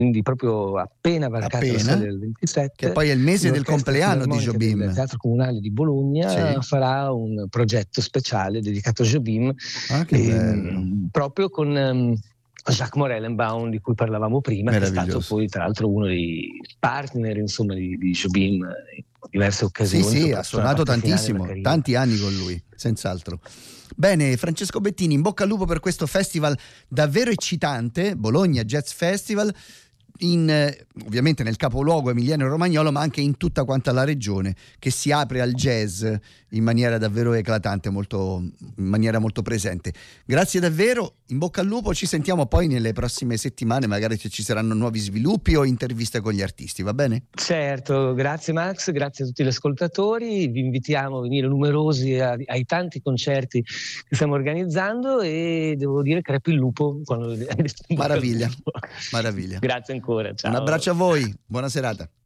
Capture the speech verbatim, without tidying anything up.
quindi proprio appena varcata la Appena, soglia del ventisette, che poi è il mese del l'Orchestra compleanno di Filarmonica Jobim. del Teatro Comunale di Bologna Sì. farà un progetto speciale dedicato a Jobim, Ah, che bello. ehm, proprio con ehm, Jacques Morellenbaum, di cui parlavamo prima, che è stato Meraviglioso. poi tra l'altro uno dei partner, insomma, di, di Jobim in diverse Sì, occasioni, sì, ha soprattutto nella suonato parte finale della tantissimo, carriera. tanti anni con lui, senz'altro. Bene, Francesco Bettini, in bocca al lupo per questo festival davvero eccitante, Bologna Jazz Festival, in, eh, ovviamente nel capoluogo emiliano romagnolo, ma anche in tutta quanta la regione, che si apre al jazz in maniera davvero eclatante, molto, in maniera molto presente. Grazie davvero, in bocca al lupo, ci sentiamo poi nelle prossime settimane, magari se ci saranno nuovi sviluppi o interviste con gli artisti, va bene? Certo, grazie Max, grazie a tutti gli ascoltatori, vi invitiamo a venire numerosi a- ai tanti concerti che stiamo organizzando, e devo dire crepi il lupo quando... Maraviglia, maraviglia. Grazie ancora, ciao. Un abbraccio a voi, buona serata.